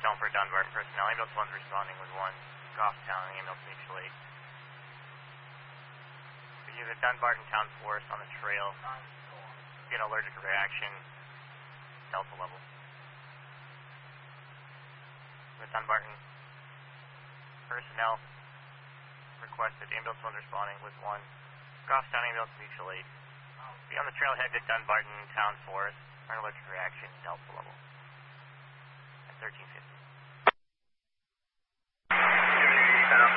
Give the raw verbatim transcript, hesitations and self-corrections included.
Stone for Dunbarton personnel. Ambulance one's responding with one. Goffstown, ambulance mutual aid. We use a Dunbarton Town Force on the trail. Get allergic reaction, Delta level. The Dunbarton personnel requested ambulance one responding with one. Goffstown ambulance mutual aid. Be on the trailhead to Dunbarton Town Forest. An allergic reaction, Delta level. At thirteen fifty.